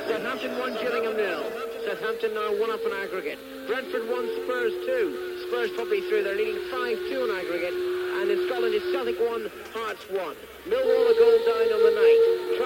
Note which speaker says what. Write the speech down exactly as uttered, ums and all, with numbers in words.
Speaker 1: Southampton one, Gillingham nil. Southampton now one up in aggregate. Brentford one, Spurs two. Spurs probably through. They're leading five two in aggregate. And in Scotland it's Celtic one, Hearts one. Millwall a goal down on the night.